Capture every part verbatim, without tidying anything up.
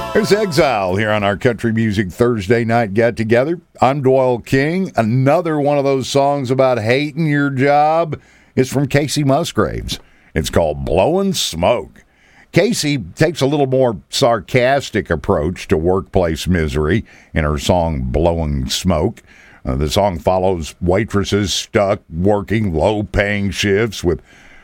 There's Exile here on our Country Music Thursday night get-together. I'm Doyle King. Another one of those songs about hating your job is from Casey Musgraves. It's called Blowin' Smoke. Casey takes a little more sarcastic approach to workplace misery in her song Blowin' Smoke. Uh, the song follows waitresses stuck working low-paying shifts with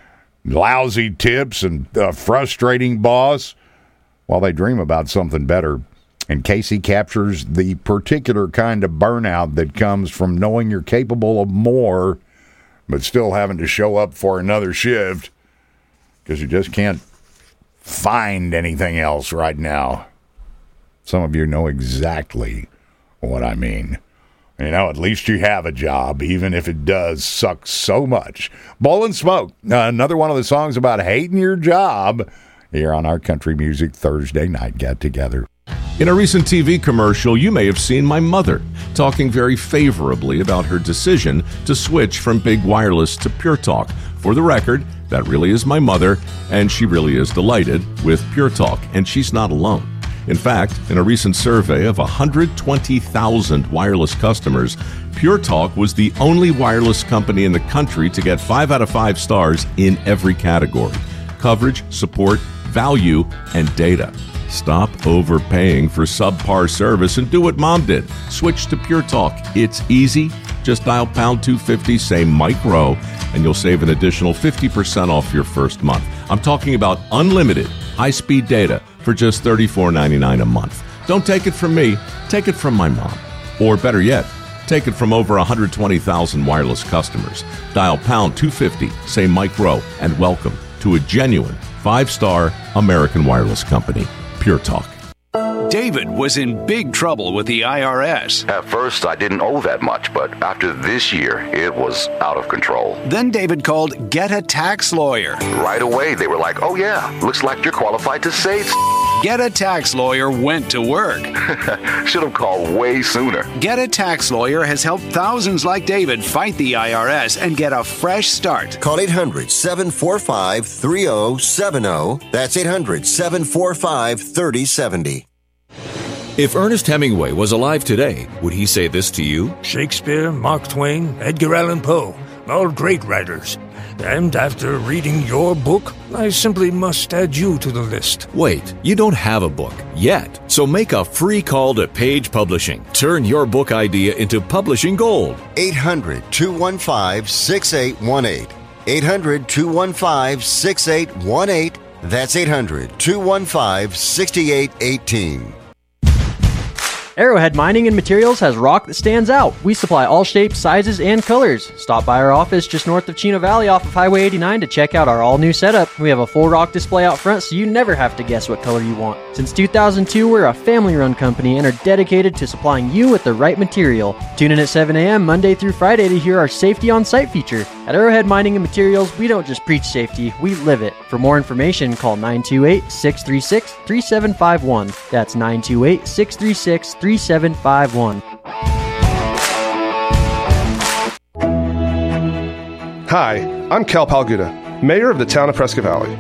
lousy tips and a frustrating boss while they dream about something better. And Casey captures the particular kind of burnout that comes from knowing you're capable of more, but still having to show up for another shift because you just can't find anything else right now. Some of you know exactly what I mean. You know, at least you have a job, even if it does suck so much. Blowin' Smoke, uh, another one of the songs about hating your job, here on our Country Music Thursday night get-together. In a recent T V commercial, you may have seen my mother talking very favorably about her decision to switch from Big Wireless to Pure Talk. For the record, that really is my mother, and she really is delighted with Pure Talk, and she's not alone. In fact, in a recent survey of one hundred twenty thousand wireless customers, Pure Talk was the only wireless company in the country to get five out of five stars in every category: coverage, support, value, and data. Stop overpaying for subpar service and do what Mom did. Switch to Pure Talk. It's easy. Just dial pound two fifty, say Mike Rowe, and you'll save an additional fifty percent off your first month. I'm talking about unlimited high-speed data for just thirty-four ninety-nine a month. Don't take it from me. Take it from my mom. Or better yet, take it from over one hundred twenty thousand wireless customers. Dial pound two fifty, say Mike Rowe, and welcome to a genuine five-star American wireless company, Pure Talk. David was in big trouble with the I R S. At first, I didn't owe that much, but after this year, it was out of control. Then David called Get a Tax Lawyer. Right away, they were like, oh yeah, looks like you're qualified to save. Get a Tax Lawyer went to work. Should have called way sooner. Get a Tax Lawyer has helped thousands like David fight the I R S and get a fresh start. Call eight hundred, seven four five, three oh seven oh. That's eight hundred, seven four five, three oh seven oh. If Ernest Hemingway was alive today, would he say this to you? Shakespeare, Mark Twain, Edgar Allan Poe, all great writers. And after reading your book, I simply must add you to the list. Wait, you don't have a book yet. So make a free call to Page Publishing. Turn your book idea into publishing gold. eight hundred, two one five, six eight one eight. eight hundred, two one five, six eight one eight. That's eight hundred, two one five, six eight one eight. Arrowhead Mining and Materials has rock that stands out. We supply all shapes, sizes, and colors. Stop by our office just north of Chino Valley off of Highway eighty-nine to check out our all-new setup. We have a full rock display out front so you never have to guess what color you want. Since two thousand two, we're a family-run company and are dedicated to supplying you with the right material. Tune in at seven a.m. Monday through Friday to hear our Safety on Site feature. At Arrowhead Mining and Materials, we don't just preach safety, we live it. For more information, call nine two eight, six three six, three seven five one. That's nine two eight, six three six, three seven five one. Hi, I'm Cal Palguda, Mayor of the town of Prescott Valley.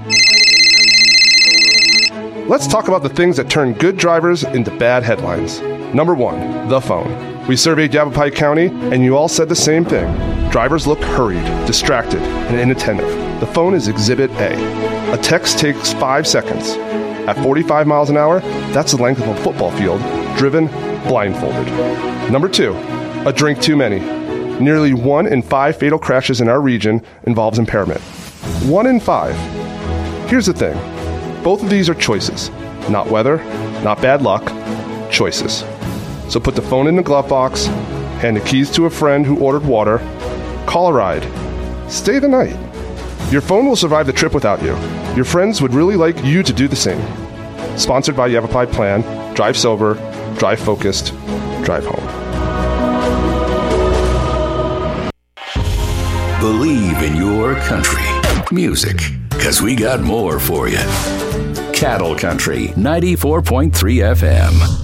Let's talk about the things that turn good drivers into bad headlines. Number one, the phone. We surveyed Yavapai County, and you all said the same thing. Drivers look hurried, distracted, and inattentive. The phone is Exhibit A. A text takes five seconds. At forty-five miles an hour, that's the length of a football field, driven blindfolded. Number two, a drink too many. Nearly one in five fatal crashes in our region involves impairment. One in five. Here's the thing. Both of these are choices. Not weather, not bad luck, choices. So put the phone in the glove box, hand the keys to a friend who ordered water, call a ride, stay the night. Your phone will survive the trip without you. Your friends would really like you to do the same. Sponsored by Yavapai Plan, Drive Sober, Drive Focused, Drive Home. Believe in your country music, because we got more for you. Cattle Country, ninety-four point three F M.